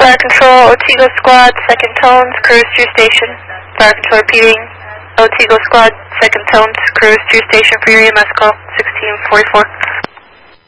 Fire Control, Otsego Squad, second tones, cruise to your station. Fire Control repeating, Otsego Squad, second tones, cruise to your station for your EMS call, 1644.